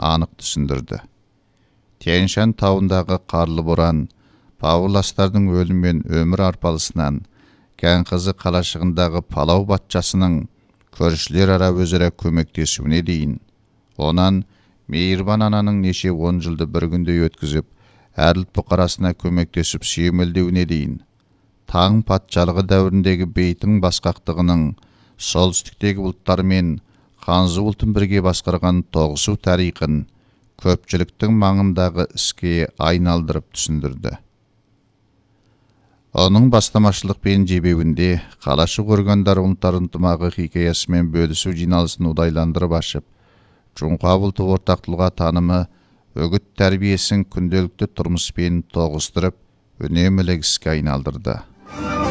анық түсіндірді. Тянь-Шань тауындағы қарлы боран, Павластардың өліммен өмір арпалысынан, Кәңқызы қалашығындағы палау батчасының көршілер ара өзара көмектесуіне дейін, онан мейірбан ананың неше 10 жылды бір күнде өткізіп, әрлік бұқарасына көмектесіп сүйемелдеуіне дейін, таң патшалығы дәуіріндегі бейтің басқақтығының солтүстіктегі бұлттармен Ханзу ұлтын бірге басқарған тоғысу тарихын көпшіліктің маңындағы іске айналдырып түсіндірді. Оның бастамашылықпен жебеуінде қалашық өргандар ұлттар ынтымағы хикаясымен бөлісу жиналысын удайландырып ашып, Чунхуа ұлты ортақтылға танымы, өгіт тәрбиесін күнделікті тұрмыспен тоғыстырып, үнемілік іске айналдырды.